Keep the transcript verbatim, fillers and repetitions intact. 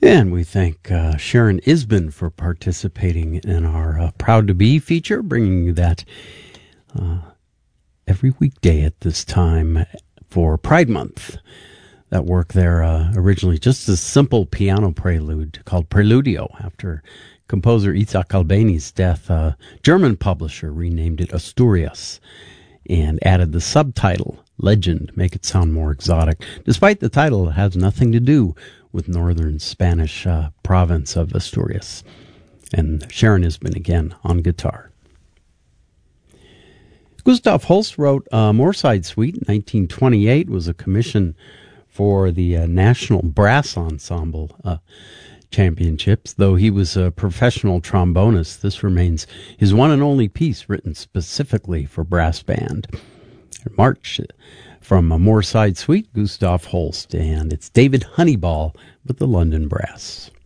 And we thank uh, Sharon Isbin for participating in our uh, Proud to Be feature, bringing you that uh, every weekday at this time for Pride Month. That work there uh, originally just a simple piano prelude called Preludio. After composer Itzhak Albeni's death, a German publisher renamed it Asturias and added the subtitle, Legend, make it sound more exotic. Despite the title, it has nothing to do with northern Spanish uh, province of Asturias. And Sharon Isbin again on guitar. Gustav Holst wrote uh, Moorside Suite in nineteen twenty-eight, was a commission for the uh, National Brass Ensemble uh, Championships. Though he was a professional trombonist, this remains his one and only piece written specifically for brass band. March from a Moorside Suite, Gustav Holst, and it's David Honeyball with the London Brass.